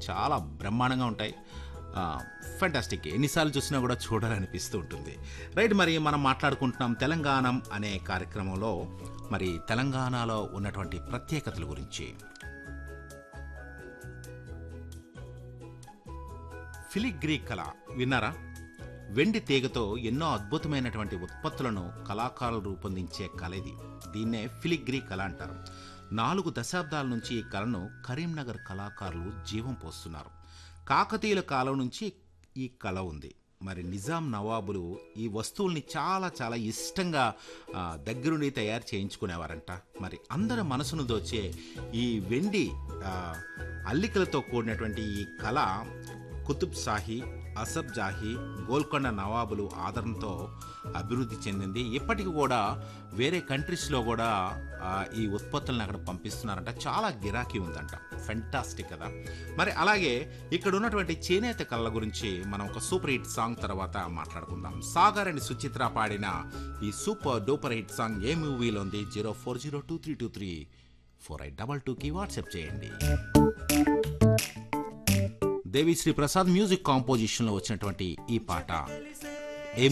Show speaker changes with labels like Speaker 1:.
Speaker 1: చాలా బ్రహ్మాండంగా ఉంటాయి. ఫెంటాస్టిక్, ఎన్నిసార్లు చూసినా కూడా చూడాలనిపిస్తూ ఉంటుంది. రైట్, మరి మనం మాట్లాడుకుంటున్నాం తెలంగాణం అనే కార్యక్రమంలో మరి తెలంగాణలో ఉన్నటువంటి ప్రత్యేకతల గురించి. ఫిలిగ్రీ కళ విన్నారా? వెండి తీగతో ఎన్నో అద్భుతమైనటువంటి ఉత్పత్తులను కళాకారులు రూపొందించే కళ ఇది. దీన్నే ఫిలిగ్రీ కళ అంటారు. 4 దశాబ్దాల నుంచి ఈ కళను కరీంనగర్ కళాకారులు జీవం పోస్తున్నారు. కాకతీయుల కాలం నుంచి ఈ కళ ఉంది. మరి నిజాం నవాబులు ఈ వస్తువుల్ని చాలా చాలా ఇష్టంగా దగ్గరుండి తయారు చేయించుకునేవారంట. మరి అందరి మనసును దోచే ఈ వెండి అల్లికలతో కూడినటువంటి ఈ కళ కుతుబ్ షాహీ, అసఫ్ జాహీ, గోల్కొండ నవాబులు ఆదరణతో అభివృద్ధి చెందింది. ఇప్పటికి కూడా వేరే కంట్రీస్లో కూడా ఈ ఉత్పత్తులను అక్కడ పంపిస్తున్నారంట. చాలా గిరాకీ ఉందంట. ఫెంటాస్టిక్ కదా. మరి అలాగే ఇక్కడ ఉన్నటువంటి చేనేత కళల గురించి మనం ఒక సూపర్ హిట్ సాంగ్ తర్వాత మాట్లాడుకుందాం. సాగర్ అండ్ సుచిత్ర పాడిన ఈ సూపర్ డూపర్ హిట్ సాంగ్ ఏ మూవీలో ఉంది? 0402323482కి వాట్సాప్ చేయండి. దేవిశ్రీ ప్రసాద్ మ్యూజిక్ కాంపోజిషన్లో వచ్చినటువంటి ఈ పాట